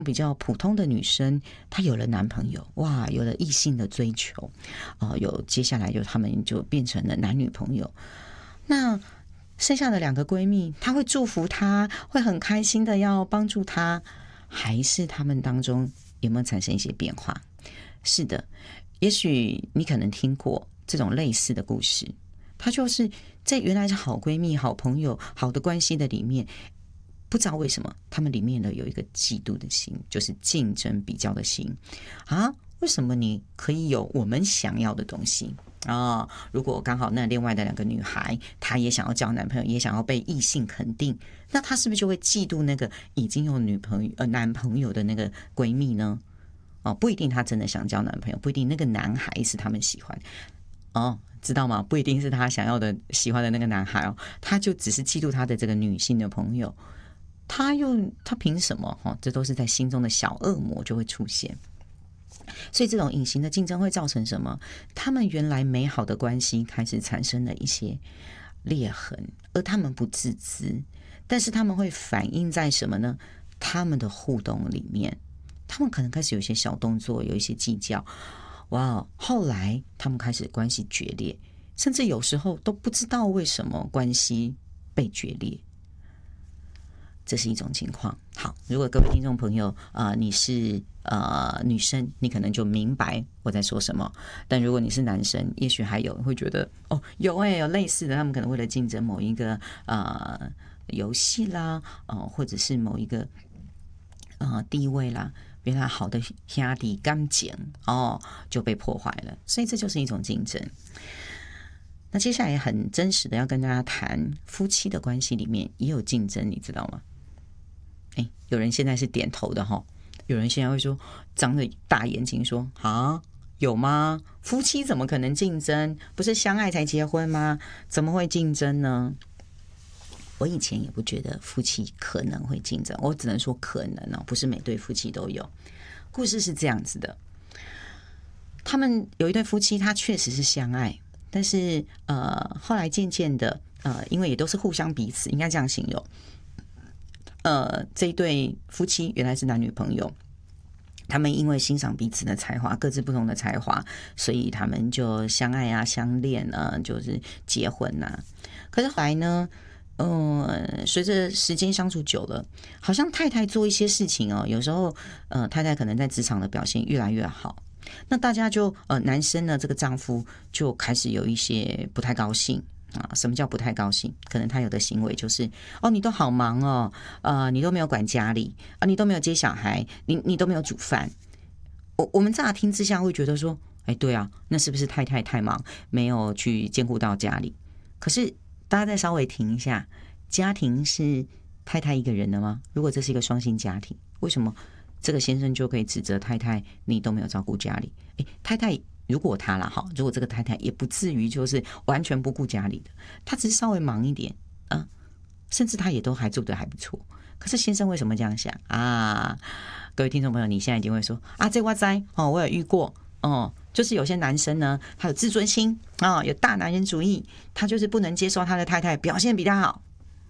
比较普通的女生，她有了男朋友，哇，有了异性的追求，有接下来他们就变成了男女朋友。那剩下的2个闺蜜，她会祝福她，会很开心的要帮助她，还是她们当中有没有产生一些变化？是的，也许你可能听过这种类似的故事，她就是在原来是好闺蜜、好朋友、好的关系的里面，不知道为什么她们里面呢有一个嫉妒的心，就是竞争比较的心啊。为什么你可以有我们想要的东西啊？如果刚好那另外的2个女孩，她也想要交男朋友，也想要被异性肯定，那她是不是就会嫉妒那个已经有男朋友的那个闺蜜呢？不一定她真的想交男朋友，不一定那个男孩是他们喜欢知道吗？不一定是她想要的喜欢的那个男孩他就只是嫉妒他的这个女性的朋友，他凭什么？这都是在心中的小恶魔就会出现。所以这种隐形的竞争会造成什么？他们原来美好的关系开始产生了一些裂痕，而他们不自知，但是他们会反映在什么呢？他们的互动里面，他们可能开始有一些小动作，有一些计较，哇，后来他们开始关系决裂，甚至有时候都不知道为什么关系被决裂，这是一种情况。好，如果各位听众朋友你是女生，你可能就明白我在说什么，但如果你是男生，也许还有会觉得有类似的，他们可能为了竞争某一个游戏啦，或者是某一个地位啦，原来好的兄弟感情就被破坏了，所以这就是一种竞争。那接下来很真实的要跟大家谈，夫妻的关系里面也有竞争，你知道吗？有人现在是点头的有人现在会说张着大眼睛说有吗？夫妻怎么可能竞争？不是相爱才结婚吗？怎么会竞争呢？我以前也不觉得夫妻可能会竞争，我只能说可能不是每对夫妻都有。故事是这样子的，他们有一对夫妻，他确实是相爱，但是后来渐渐的因为也都是互相彼此，应该这样形容。这一对夫妻原来是男女朋友，他们因为欣赏彼此的才华，各自不同的才华，所以他们就相爱啊、相恋啊，就是结婚啊。可是后来呢，随着时间相处久了，好像太太做一些事情有时候太太可能在职场的表现越来越好，那大家就男生呢，这个丈夫就开始有一些不太高兴。什么叫不太高兴？可能他有的行为就是你都好忙你都没有管家里你都没有接小孩，你都没有煮饭。我们乍听之下会觉得说，对啊，那是不是太太太忙，没有去兼顾到家里？可是大家再稍微停一下，家庭是太太一个人的吗？如果这是一个双薪家庭，为什么这个先生就可以指责太太你都没有照顾家里？太太如果他啦如果这个太太也不至于就是完全不顾家里的，他只是稍微忙一点甚至他也都还做得还不错。可是先生为什么这样想各位听众朋友，你现在一定会说这我知我有遇过就是有些男生呢，他有自尊心有大男人主义，他就是不能接受他的太太表现比他好。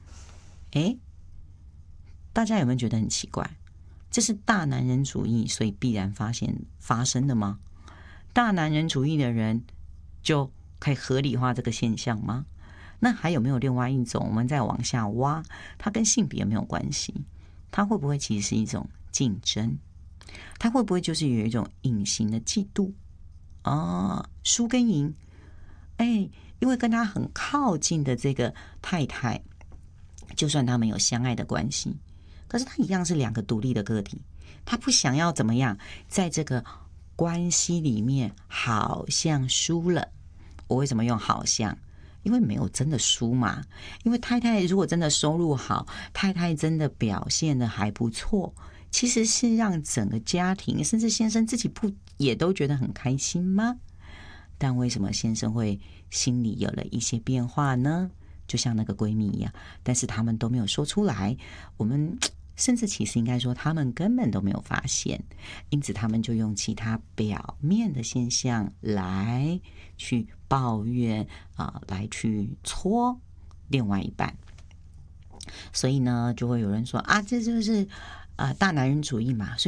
大家有没有觉得很奇怪？这是大男人主义所以必然发生的吗？大男人主义的人就可以合理化这个现象吗？那还有没有另外一种，我们再往下挖，它跟性别有没有关系？它会不会其实是一种竞争？它会不会就是有一种隐形的嫉妒输跟赢？因为跟他很靠近的这个太太，就算他们有相爱的关系，可是他一样是2个独立的个体，他不想要怎么样在这个关系里面好像输了。我为什么用好像？因为没有真的输嘛。因为太太如果真的收入好，太太真的表现的还不错，其实是让整个家庭甚至先生自己不也都觉得很开心吗？但为什么先生会心里有了一些变化呢？就像那个闺蜜一样，但是他们都没有说出来，我们甚至其实应该说他们根本都没有发现，因此他们就用其他表面的现象来去抱怨来去戳另外一半。所以呢，就会有人说这就是大男人主义嘛。所以